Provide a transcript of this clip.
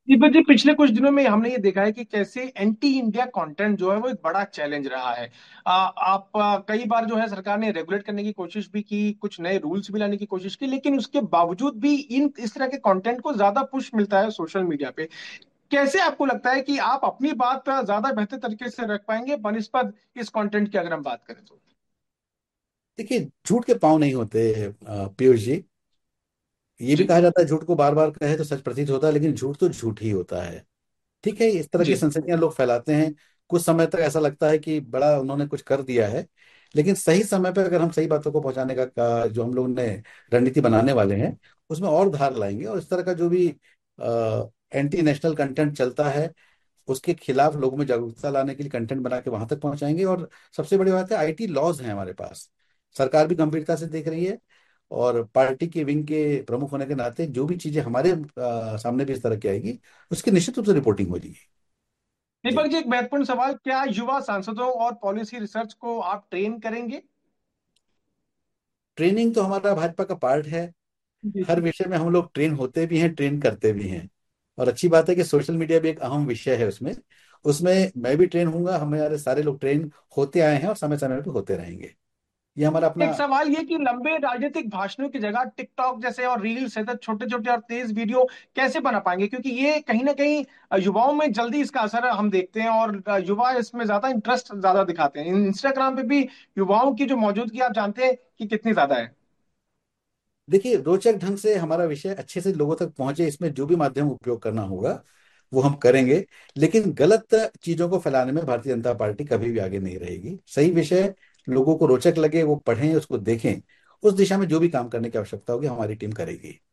जी पर जी, पिछले कुछ दिनों में हमने ये देखा है कि कैसे एंटी इंडिया कंटेंट जो है वो एक बड़ा चैलेंज रहा है। कई बार जो है सरकार ने रेगुलेट करने की कोशिश भी की, कुछ नए रूल्स भी लाने की कोशिश की, लेकिन उसके बावजूद भी इन इस तरह के कंटेंट को ज्यादा पुश मिलता है सोशल मीडिया पे। कैसे आपको लगता है कि आप अपनी बात ज्यादा बेहतर तरीके से रख पाएंगे बनिस्पत इस कंटेंट की, अगर हम बात करें तो? देखिए, झूठ के पाँव नहीं होते पीयूष जी। ये भी जी। कहा जाता है झूठ को बार बार कहे तो सच प्रतीत होता है, लेकिन झूठ तो झूठ ही होता है। ठीक है, इस तरह की जी। सनसनियां लोग फैलाते हैं। कुछ समय तक ऐसा लगता है कि बड़ा उन्होंने कुछ कर दिया है, लेकिन सही समय पर अगर हम सही बातों को पहुंचाने का जो हम लोग ने रणनीति बनाने वाले हैं, उसमें और धार लाएंगे, और इस तरह का जो भी एंटी नेशनल कंटेंट चलता है उसके खिलाफ लोगों में जागरूकता लाने के लिए कंटेंट बना के वहां तक पहुंचाएंगे। और सबसे बड़ी बात है, आईटी लॉज हैं हमारे पास। सरकार भी गंभीरता से देख रही है, और पार्टी के विंग के प्रमुख होने के नाते जो भी चीजें हमारे सामने भी इस तरह की आएगी, उसकी निश्चित रूप से रिपोर्टिंग होगी। दीपक जी। जी, एक महत्वपूर्ण सवाल, क्या युवा सांसदों और पॉलिसी रिसर्च को आप ट्रेन करेंगे? ट्रेनिंग तो हमारा भाजपा का पार्ट है। जी हर जी। विषय में हम लोग ट्रेन होते भी हैं, ट्रेन करते भी हैं। और अच्छी बात है कि सोशल मीडिया भी एक अहम विषय है उसमें। उसमें मैं भी ट्रेन हूंगा, हमारे सारे लोग ट्रेन होते आए हैं और समय समय पे होते रहेंगे। ये हमारा एक अपना। सवाल ये कि लंबे राजनीतिक भाषणों की जगह टिकटॉक जैसे और रील्स है तो छोटे छोटे और तेज वीडियो कैसे बना पाएंगे, क्योंकि ये कहीं ना कहीं युवाओं में जल्दी इसका असर हम देखते हैं, और युवा इसमें ज्यादा इंटरेस्ट ज्यादा दिखाते हैं। इंस्टाग्राम पे भी युवाओं की जो मौजूदगी आप जानते हैं कि कितनी ज्यादा है। देखिए, रोचक ढंग से हमारा विषय अच्छे से लोगों तक पहुंचे, इसमें जो भी माध्यम उपयोग करना होगा वो हम करेंगे। लेकिन गलत चीजों को फैलाने में भारतीय जनता पार्टी कभी भी आगे नहीं रहेगी। सही विषय लोगों को रोचक लगे, वो पढ़ें, उसको देखें, उस दिशा में जो भी काम करने की आवश्यकता होगी हमारी टीम करेगी।